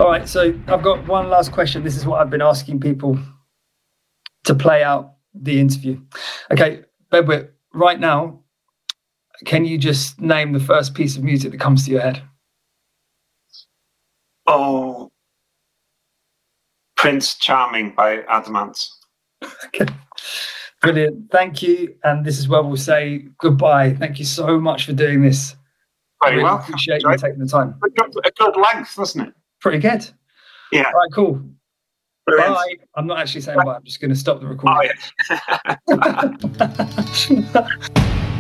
All right, so I've got one last question. This is what I've been asking people to play out the interview. Okay, Bedwyr, right now, can you just name the first piece of music that comes to your head? Oh, Prince Charming by Adamant. Okay, brilliant. Thank you. And this is where we'll say goodbye. Thank you so much for doing this. Very well. Appreciate you taking the time. A good length, wasn't it? Pretty good. Yeah. All right, cool. Brilliant. Bye. I'm not actually saying bye. I'm just going to stop the recording. Oh, yeah.